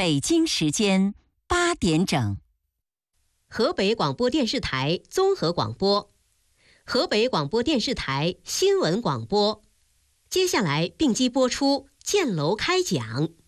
北京时间8点整。 河北广播电视台综合广播，河北广播电视台新闻广播。接下来并机播出《箭楼开讲》。